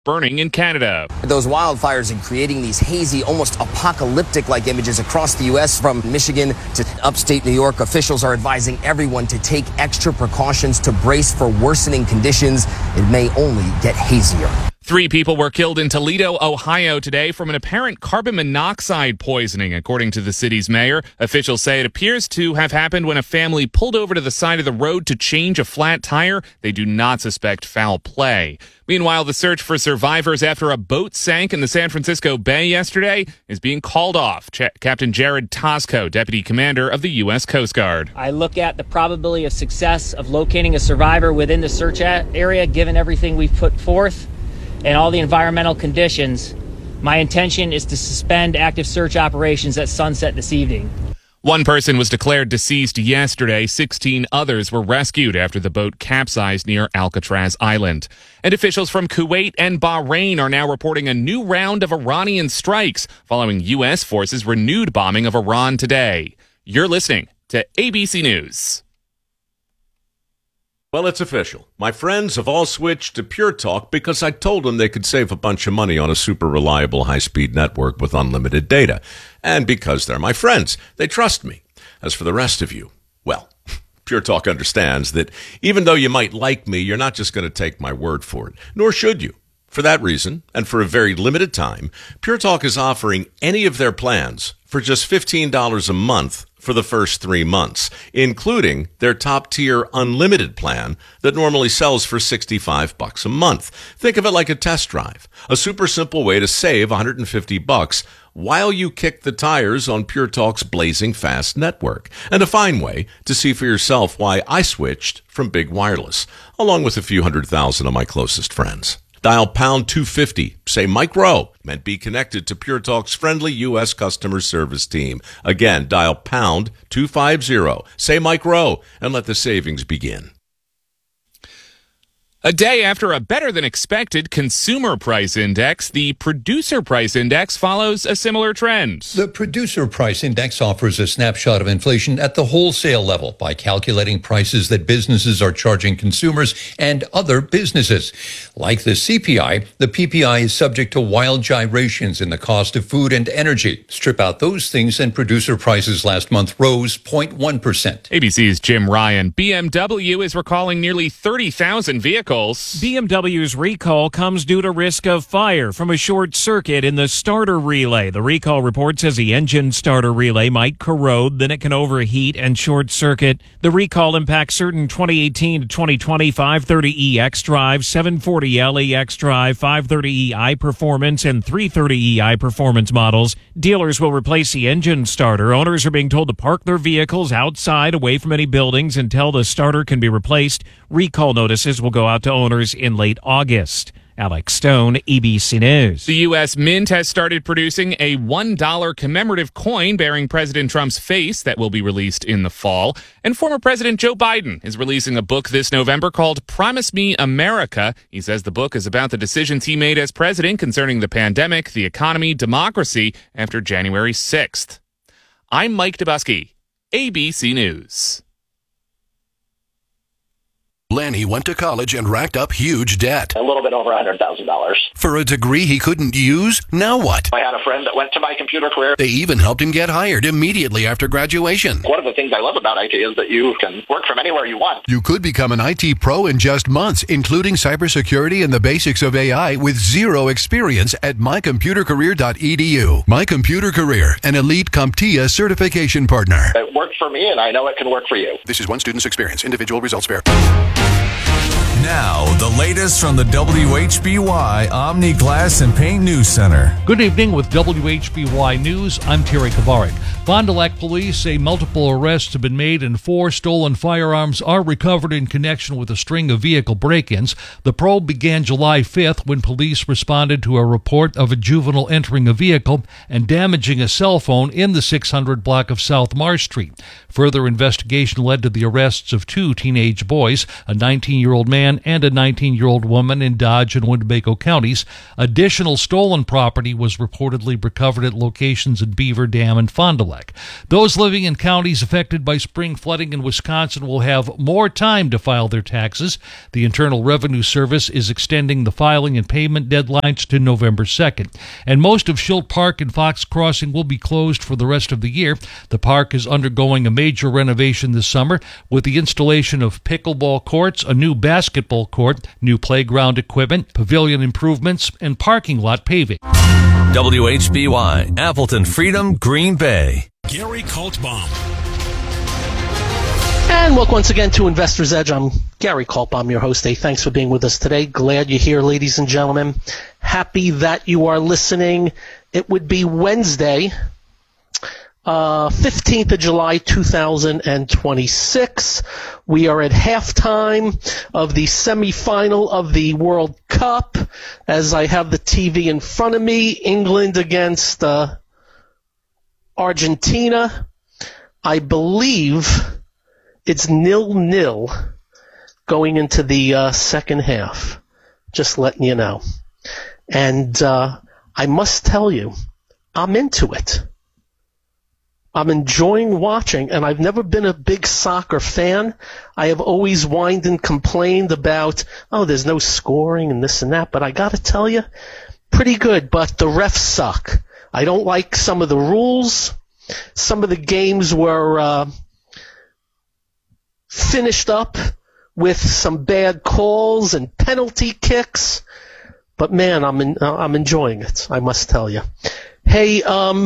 burning in Canada. Those wildfires and creating these hazy, almost apocalyptic-like images across the U.S. from Michigan to upstate New York. Officials are advising everyone to take extra precautions to brace for worsening conditions. It may only get hazier. 3 people were killed in Toledo, Ohio today from an apparent carbon monoxide poisoning, according to the city's mayor. Officials say it appears to have happened when a family pulled over to the side of the road to change a flat tire. They do not suspect foul play. Meanwhile, the search for survivors after a boat sank in the San Francisco Bay yesterday is being called off. Captain Jared Tosco, Deputy Commander of the U.S. Coast Guard. I look at the probability of success of locating a survivor within the search area, given everything we've put forth and all the environmental conditions. My intention is to suspend active search operations at sunset this evening. 1 person was declared deceased yesterday. 16 others were rescued after the boat capsized near Alcatraz Island. And officials from Kuwait and Bahrain are now reporting a new round of Iranian strikes following U.S. forces' renewed bombing of Iran today. You're listening to ABC News. Well, it's official. My friends have all switched to Pure Talk because I told them they could save a bunch of money on a super reliable high-speed network with unlimited data. And because they're my friends, they trust me. As for the rest of you, well, Pure Talk understands that even though you might like me, you're not just going to take my word for it, nor should you. For that reason, and for a very limited time, Pure Talk is offering any of their plans for just $15 a month for the first 3 months, including their top-tier unlimited plan that normally sells for $65 a month. Think of it like a test drive, a super simple way to save $150 while you kick the tires on Pure Talk's blazing fast network, and a fine way to see for yourself why I switched from big wireless, along with a few 100,000 of my closest friends. Dial pound 250, say Mike Rowe, and be connected to Pure Talk's friendly U.S. customer service team. Again, dial pound 250, say Mike Rowe, and let the savings begin. A day after a better-than-expected consumer price index, the producer price index follows a similar trend. The producer price index offers a snapshot of inflation at the wholesale level by calculating prices that businesses are charging consumers and other businesses. Like the CPI, the PPI is subject to wild gyrations in the cost of food and energy. Strip out those things and producer prices last month rose 0.1%. ABC's Jim Ryan. BMW is recalling nearly 30,000 vehicles. BMW's recall comes due to risk of fire from a short circuit in the starter relay. The recall report says the engine starter relay might corrode, then it can overheat and short circuit. The recall impacts certain 2018 to 2020 530e xDrive, 740L xDrive, 530e iPerformance, and 330e iPerformance models. Dealers will replace the engine starter. Owners are being told to park their vehicles outside, away from any buildings, until the starter can be replaced. Recall notices will go out to owners in late August. Alex Stone, ABC News. The U.S. Mint has started producing a $1 commemorative coin bearing President Trump's face that will be released in the fall. And former President Joe Biden is releasing a book this November called Promise Me America. He says the book is about the decisions he made as president concerning the pandemic, the economy, democracy after January 6th. I'm Mike Dubusky, ABC News. Lanny went to college and racked up huge debt. A little bit over $100,000. For a degree he couldn't use? Now what? I had a friend that went to My Computer Career. They even helped him get hired immediately after graduation. One of the things I love about IT is that you can work from anywhere you want. You could become an IT pro in just months, including cybersecurity and the basics of AI with zero experience at mycomputercareer.edu. My Computer Career, an elite CompTIA certification partner. It worked for me, and I know it can work for you. This is one student's experience. Individual results vary. Now, the latest from the WHBY Omni Glass and Paint News Center. Good evening with WHBY News. I'm Terry Kavarik. Fond du Lac police say multiple arrests have been made and 4 stolen firearms are recovered in connection with a string of vehicle break-ins. The probe began July 5th when police responded to a report of a juvenile entering a vehicle and damaging a cell phone in the 600 block of South Marsh Street. Further investigation led to the arrests of 2 teenage boys, a 19-year-old man man and a 19-year-old woman in Dodge and Winnebago counties. Additional stolen property was reportedly recovered at locations in Beaver Dam and Fond du Lac. Those living in counties affected by spring flooding in Wisconsin will have more time to file their taxes. The Internal Revenue Service is extending the filing and payment deadlines to November 2nd. And most of Schilt Park and Fox Crossing will be closed for the rest of the year. The park is undergoing a major renovation this summer with the installation of pickleball courts, a new basketball court, new playground equipment, pavilion improvements, and parking lot paving. WHBY, Appleton Freedom, Green Bay. Gary Kaltbaum. And welcome once again to Investor's Edge. I'm Gary Kaltbaum, your host. Hey, thanks for being with us today. Glad you're here, ladies and gentlemen. Happy that you are listening. It would be Wednesday, 15th of July, 2026. We are at halftime of the semifinal of the World Cup. As I have the TV in front of me, England against Argentina. I believe it's 0-0 going into the second half. Just letting you know. And I must tell you, I'm into it. I'm enjoying watching, and I've never been a big soccer fan. I have always whined and complained about, there's no scoring and this and that, but I gotta tell you, pretty good, but the refs suck. I don't like some of the rules. Some of the games were finished up with some bad calls and penalty kicks, but man, I'm enjoying it, I must tell you. Hey,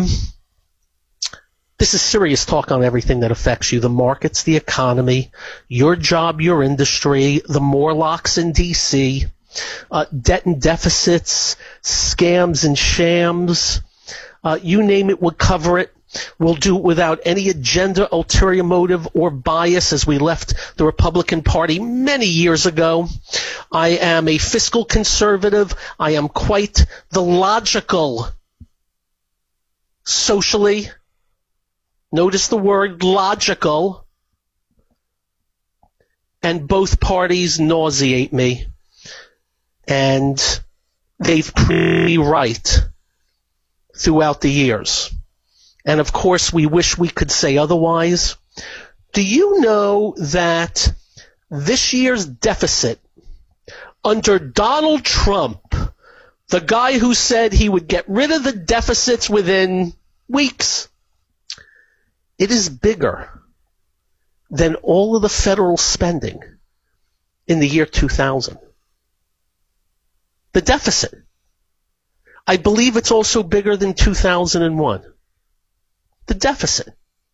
this is serious talk on everything that affects you, the markets, the economy, your job, your industry, the Morlocks in D.C., debt and deficits, scams and shams, you name it, we'll cover it. We'll do it without any agenda, ulterior motive, or bias as we left the Republican Party many years ago. I am a fiscal conservative. I am quite the logical socially. Notice the word logical. And both parties nauseate me. And they've proved me right throughout the years. And of course, we wish we could say otherwise. Do you know that this year's deficit under Donald Trump, the guy who said he would get rid of the deficits within weeks, it is bigger than all of the federal spending in the year 2000. The deficit. I believe it's also bigger than 2001. The deficit.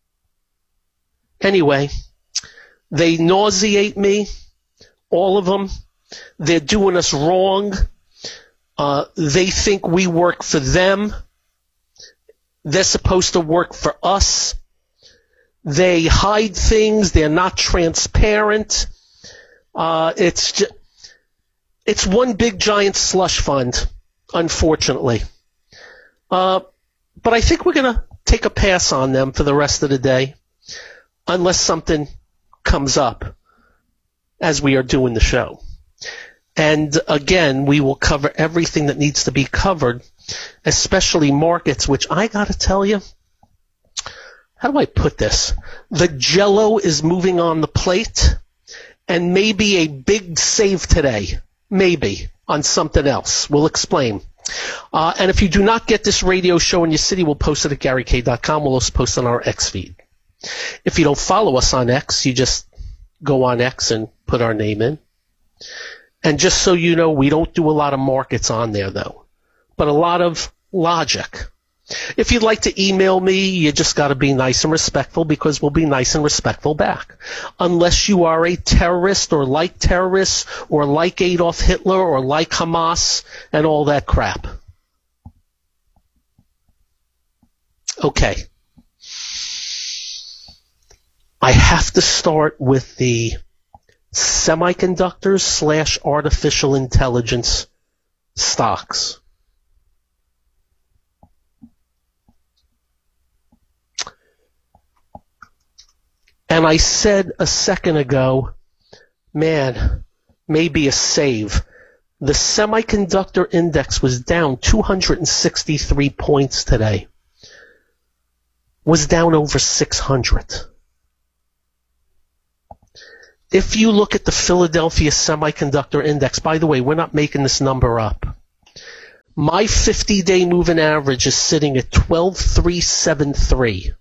Anyway, they nauseate me, all of them. They're doing us wrong. They think we work for them. They're supposed to work for us. They hide things. They're not transparent. It's one big giant slush fund, unfortunately. But I think we're going to take a pass on them for the rest of the day, unless something comes up as we are doing the show. And again, we will cover everything that needs to be covered, especially markets, which I got to tell you, how do I put this? The Jell-O is moving on the plate, and maybe a big save today, maybe, on something else. We'll explain. And if you do not get this radio show in your city, we'll post it at GaryK.com. We'll also post on our X feed. If you don't follow us on X, you just go on X and put our name in. And just so you know, we don't do a lot of markets on there, though, but a lot of logic. If you'd like to email me, you just got to be nice and respectful, because we'll be nice and respectful back. Unless you are a terrorist or like terrorists or like Adolf Hitler or like Hamas and all that crap. Okay. I have to start with the semiconductors / artificial intelligence stocks. And I said a second ago, man, maybe a save. The semiconductor index was down 263 points today. Was down over 600. If you look at the Philadelphia Semiconductor Index, by the way, we're not making this number up. My 50-day moving average is sitting at 12,373.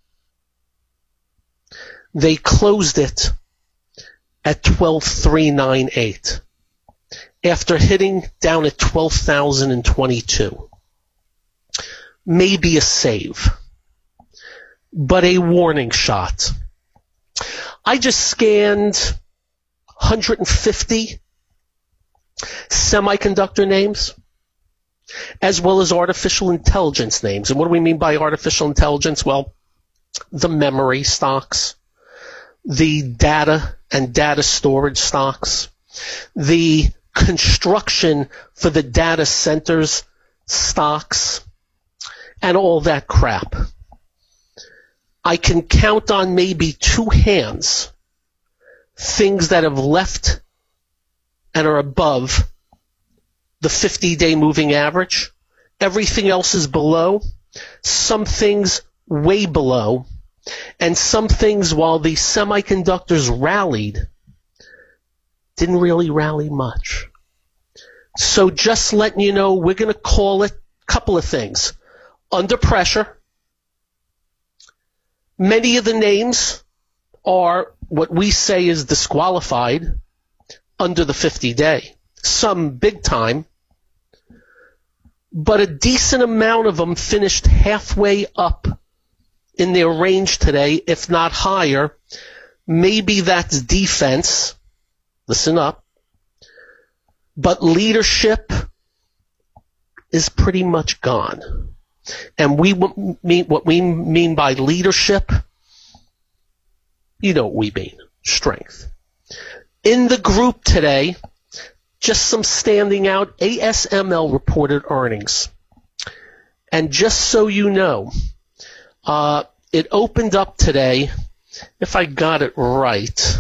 They closed it at 12,398 after hitting down at 12,022. Maybe a save, but a warning shot. I just scanned 150 semiconductor names as well as artificial intelligence names. And what do we mean by artificial intelligence? Well, the memory stocks, the data and data storage stocks, the construction for the data centers stocks, and all that crap. I can count on maybe two hands things that have left and are above the 50-day moving average. Everything else is below. Some things way below. And some things, while the semiconductors rallied, didn't really rally much. So just letting you know, we're going to call it a couple of things. Under pressure. Many of the names are what we say is disqualified under the 50-day. Some big time. But a decent amount of them finished halfway up in their range today, if not higher. Maybe that's defense. Listen up. But leadership is pretty much gone. And what we mean by leadership, you know what we mean, strength. In the group today, just some standing out, ASML reported earnings. And just so you know, it opened up today, if I got it right,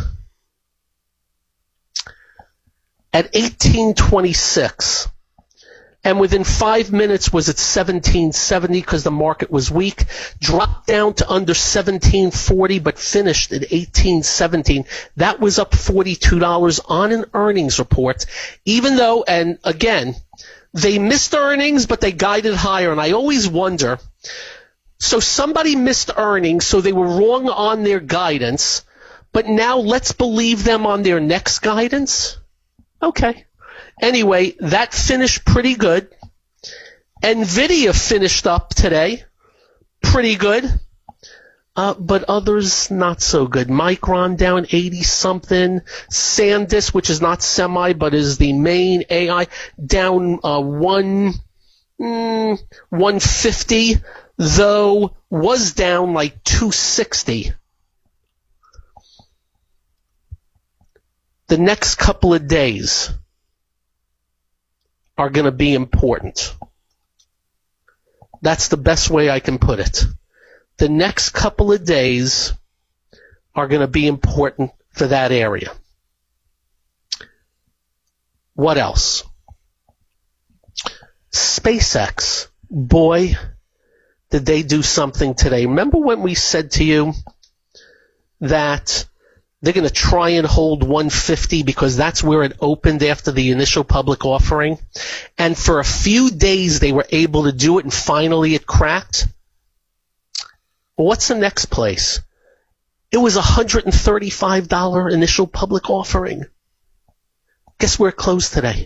at 1826. And within 5 minutes was at 1770 because the market was weak, dropped down to under 1740 but finished at 1817. That was up $42 on an earnings report, even though, and again, they missed earnings but they guided higher. And I always wonder, so somebody missed earnings, so they were wrong on their guidance, but now let's believe them on their next guidance? Okay. Anyway, that finished pretty good. NVIDIA finished up today. Pretty good. But others not so good. Micron down 80-something. SanDisk, which is not semi, but is the main AI, down 150, though was down like 260. The next couple of days are going to be important. That's the best way I can put it. The next couple of days are going to be important for that area. What else? SpaceX. Boy, did they do something today. Remember when we said to you that they're going to try and hold 150 because that's where it opened after the initial public offering. And for a few days they were able to do it, and finally it cracked. Well, what's the next place? It was $135 initial public offering. Guess where it closed today?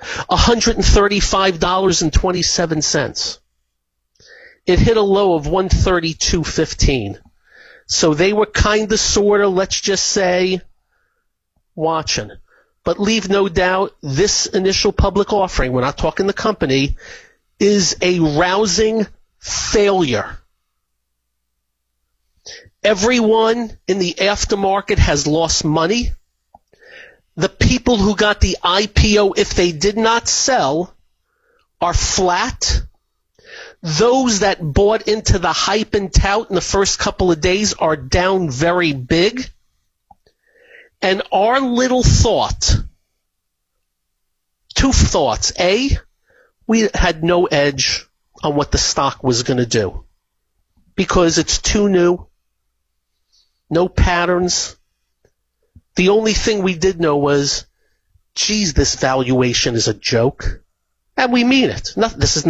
$135.27. It hit a low of 132.15. So they were kind of, sort of, let's just say, watching. But leave no doubt, this initial public offering, we're not talking the company, is a rousing failure. Everyone in the aftermarket has lost money. The people who got the IPO, if they did not sell, are flat. Those that bought into the hype and tout in the first couple of days are down very big. And our little thought two thoughts. A, we had no edge on what the stock was going to do because it's too new, no patterns. The only thing we did know was, geez, this valuation is a joke. And we mean it. This is